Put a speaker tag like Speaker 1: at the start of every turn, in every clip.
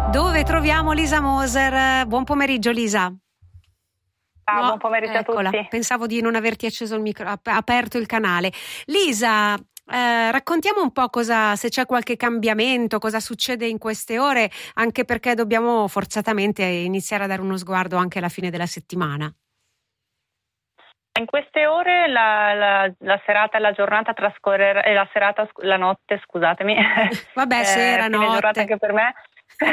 Speaker 1: dove troviamo Lisa Moser. Buon pomeriggio, Lisa.
Speaker 2: Ciao, buon pomeriggio
Speaker 1: eccola,
Speaker 2: a tutti.
Speaker 1: Pensavo di non averti acceso il aperto il canale. Lisa, raccontiamo un po' se c'è qualche cambiamento, cosa succede in queste ore, anche perché dobbiamo forzatamente iniziare a dare uno sguardo anche alla fine della settimana.
Speaker 2: In queste ore la serata e la giornata trascorrerà, la notte, scusatemi.
Speaker 1: Vabbè, sera,
Speaker 2: fine
Speaker 1: notte.
Speaker 2: giornata anche per me.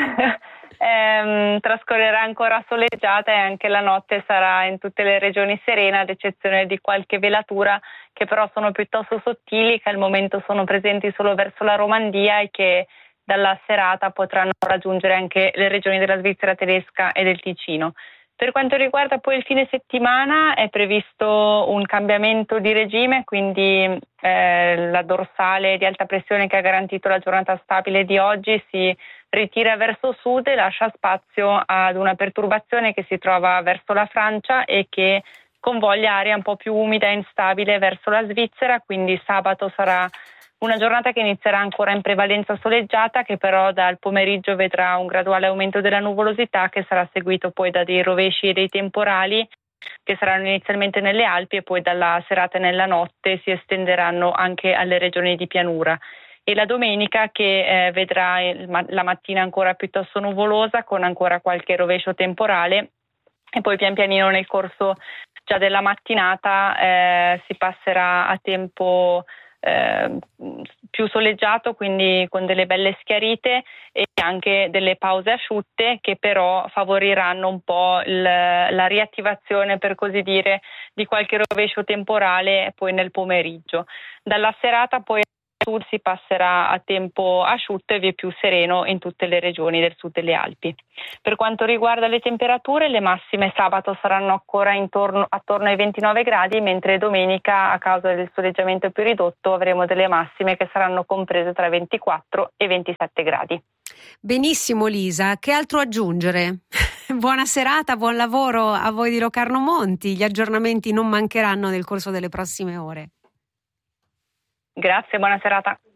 Speaker 2: Trascorrerà ancora soleggiata e anche la notte sarà in tutte le regioni serena, ad eccezione di qualche velatura che però sono piuttosto sottili, che al momento sono presenti solo verso la Romandia e che dalla serata potranno raggiungere anche le regioni della Svizzera tedesca e del Ticino. Per quanto riguarda poi il fine settimana è previsto un cambiamento di regime, quindi la dorsale di alta pressione che ha garantito la giornata stabile di oggi si ritira verso sud e lascia spazio ad una perturbazione che si trova verso la Francia e che convoglia aria un po' più umida e instabile verso la Svizzera, quindi sabato sarà una giornata che inizierà ancora in prevalenza soleggiata, che però dal pomeriggio vedrà un graduale aumento della nuvolosità che sarà seguito poi da dei rovesci e dei temporali che saranno inizialmente nelle Alpi e poi dalla serata e nella notte si estenderanno anche alle regioni di pianura. E la domenica che vedrà la mattina ancora piuttosto nuvolosa con ancora qualche rovescio temporale e poi pian pianino nel corso già della mattinata si passerà a tempo più soleggiato, quindi con delle belle schiarite e anche delle pause asciutte che però favoriranno un po' la riattivazione, per così dire, di qualche rovescio temporale poi nel pomeriggio. Dalla serata poi sud si passerà a tempo asciutto e vieppiù sereno in tutte le regioni del sud delle Alpi. Per quanto riguarda le temperature, le massime sabato saranno ancora attorno ai 29 gradi, mentre domenica, a causa del soleggiamento più ridotto, avremo delle massime che saranno comprese tra 24 e 27 gradi.
Speaker 1: Benissimo Lisa, che altro aggiungere? Buona serata, buon lavoro a voi di Locarno Monti, gli aggiornamenti non mancheranno nel corso delle prossime ore.
Speaker 2: Grazie, buona serata.